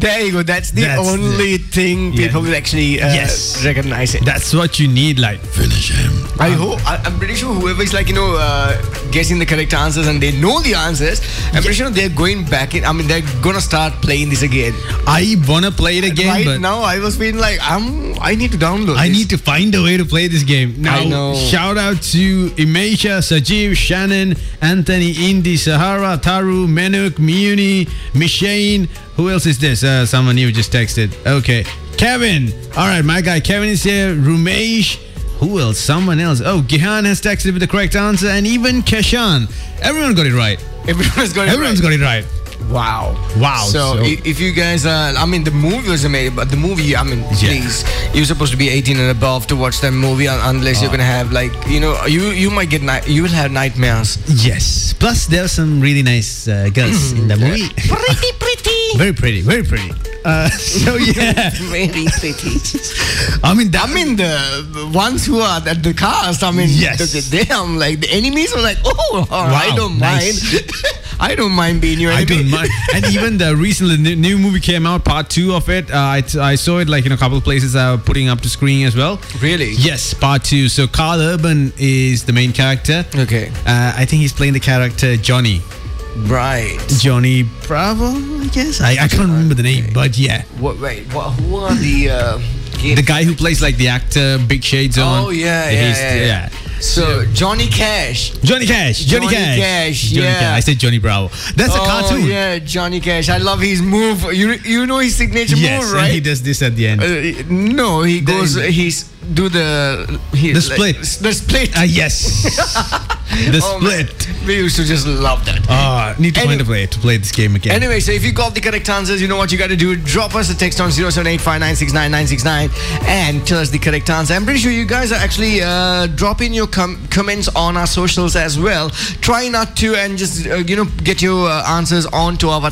There you go. That's the only thing people will actually recognize it. That's what you need. Like, finish him. I'm pretty sure whoever is like, guessing the correct answers and they know the answers, I'm pretty sure they're going back in. I mean, they're gonna start playing this again. I wanna play it again, right but now I was feeling like I need to download. I need to find a way to play this game. Now, I know. Shout out to Imesha, Sajeev, Shannon, Anthony, Indy, Sahara, Taru, Menuk, Muni, Mishane. Who else is this? Someone new just texted. Okay, Kevin. All right, my guy Kevin is here. Rumesh. Who else? Someone else. Oh, Gihan has texted with the correct answer, and even Keshan. Everyone got it right. Everyone's got it right. Wow. So if you guys the movie was amazing, but the movie, please, you're supposed to be 18 and above to watch that movie unless you're gonna have you might get you will have nightmares. Yes. Plus there are some really nice girls in the movie. Pretty. Very pretty. So yeah. Very pretty. The ones who are at the cast, yes. Damn, like the enemies were like, oh, all right, I don't mind. I don't mind being your enemy. I don't mind. And even the recently new movie came out, part 2 of it. I saw it like in a couple of places putting up to screen as well. Really? Yes, part 2. So Carl Urban is the main character. Okay. I think he's playing the character Johnny. Right. Johnny Bravo, I guess. I can't remember the name, but yeah. Who are the... the guy who plays like the actor, big shades on. Oh, yeah. So Johnny Cash. Johnny Cash. I said Johnny Bravo. That's a cartoon. Yeah, Johnny Cash. I love his move. You know his signature move, right? And he does this at the end. No, he goes. He's do the split. The split. Yes. The split. Man. We used to just love that. Need to find a way to play this game again. Anyway, so if you got the correct answers, you know what you got to do. Drop us a text on 07859699969 and tell us the correct answer. I'm pretty sure you guys are actually dropping your comments on our socials as well. Try not to and just get your answers onto our